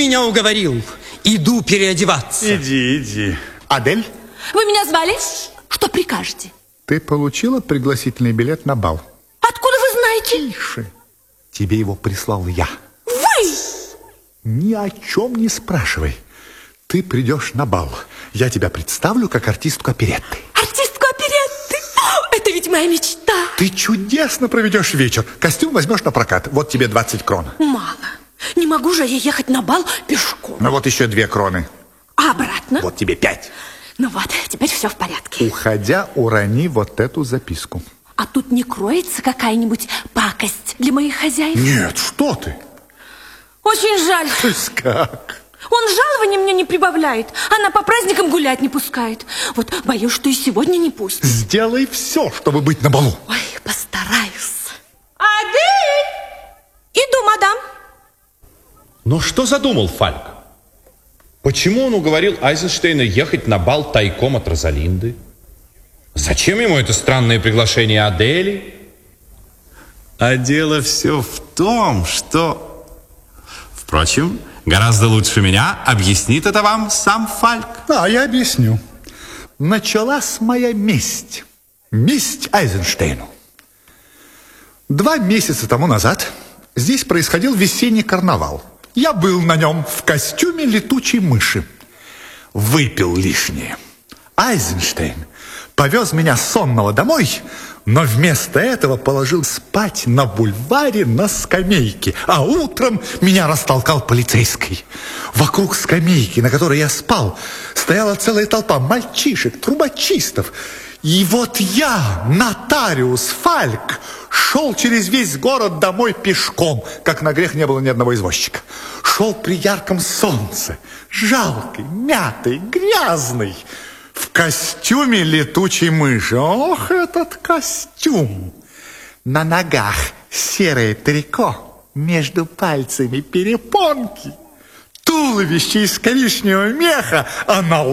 меня уговорил. Иду переодеваться. Иди. Адель? Вы меня звали? Что прикажете? Ты получила пригласительный билет на бал? Откуда вы знаете? Тише. Тебе его прислал я. Вы? Ни о чем не спрашивай. Ты придешь на бал. Я тебя представлю как артистку оперетты. Артистку оперетты? Это ведь моя мечта. Ты чудесно проведешь вечер. Костюм возьмешь на прокат. Вот тебе 20 крон. Мало. Не могу же я ехать на бал пешком. Ну вот еще 2 кроны. А обратно? Вот тебе 5. Ну вот, теперь все в порядке. Уходя, урони вот эту записку. А тут не кроется какая-нибудь пакость для моих хозяев? Нет, что ты? Очень жаль. То есть как? Он жалования мне не прибавляет. Она по праздникам гулять не пускает. Вот боюсь, что и сегодня не пустит. Сделай все, чтобы быть на балу. Ой, постараюсь. Адель! Иду, мадам. Но что задумал Фальк? Почему он уговорил Айзенштейна ехать на бал тайком от Розалинды? Зачем ему это странное приглашение Адели? А дело все в том, что... Впрочем, гораздо лучше меня объяснит это вам сам Фальк. Да, я объясню. Началась моя месть. Месть Айзенштейну. 2 месяца тому назад здесь происходил весенний карнавал. Я был на нем в костюме летучей мыши. Выпил лишнее. Айзенштейн повез меня сонного домой, но вместо этого положил спать на бульваре на скамейке, а утром меня растолкал полицейский. Вокруг скамейки, на которой я спал, стояла целая толпа мальчишек, трубочистов. И вот я, нотариус Фальк, шел через весь город домой пешком, как на грех не было ни одного извозчика. Шел при ярком солнце, жалкий, мятый, грязный, в костюме летучей мыши. Ох, этот костюм! На ногах серое трико, между пальцами перепонки, туловище из коричневого меха, а на